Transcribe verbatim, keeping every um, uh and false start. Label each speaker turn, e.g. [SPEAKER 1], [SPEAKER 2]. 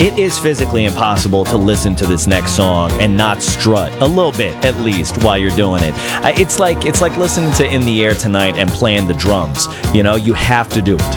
[SPEAKER 1] It is physically impossible to listen to this next song and not strut a little bit, at least, while you're doing it. Uh, It's like it's like listening to In the Air Tonight and playing the drums. You know, you have to do it.